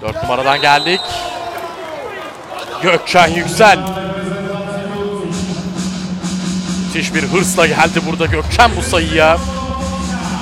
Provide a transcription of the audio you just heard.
4 numaradan geldik. Gökçen Yüksel. Müthiş bir hırsla geldi burada Gökçen bu sayıya.